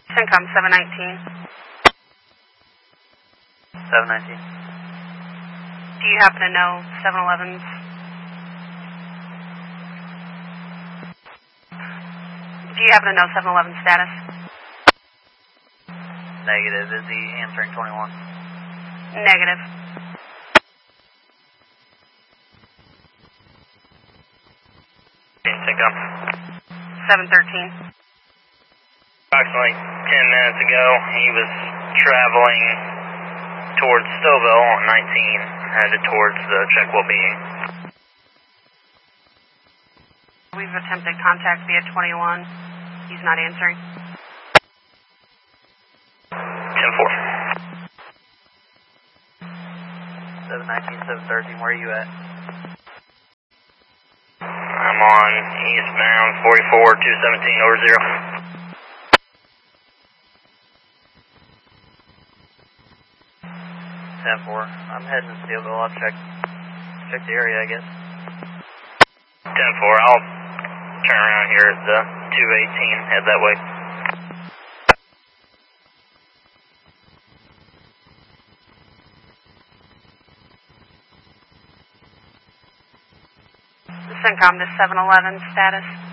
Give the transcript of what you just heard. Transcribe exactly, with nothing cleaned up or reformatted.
CENTCOM seven nineteen. seven nineteen. Do you happen to know seven eleven's? Do you happen to know seven eleven status? Negative. Is he answering twenty-one? Negative. CENTCOM. seven thirteen. Approximately ten minutes ago, he was traveling towards Stouffville on nineteen, headed towards the Checkwell being. We've attempted contact via twenty-one. He's not answering. ten four. seven nineteen, seven thirteen, where are you at? I'm on eastbound forty-four, two seventeen over zero. ten four. I'm heading to Steelville. I'll check, check the area, I guess. ten four. I'll turn around here at the two eighteen. Head that way. CENTCOM to seven eleven status.